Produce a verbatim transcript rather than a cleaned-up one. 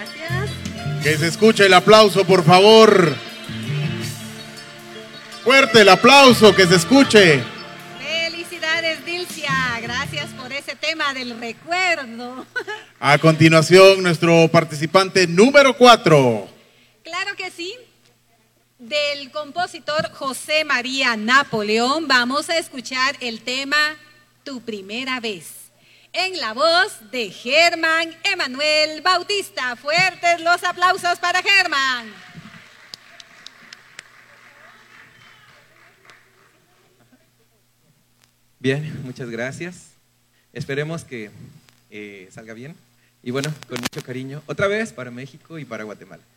Gracias. Que se escuche el aplauso, por favor. Fuerte el aplauso, que se escuche. Felicidades, Dilcia. Gracias por ese tema del recuerdo. A continuación, nuestro participante número cuatro. Claro que sí. Del compositor José María Napoleón vamos a escuchar el tema Tu primera vez, en la voz de Germán Emanuel Bautista. Fuertes los aplausos para Germán. Bien, muchas gracias. Esperemos que eh, salga bien. Y bueno, con mucho cariño, otra vez para México y para Guatemala.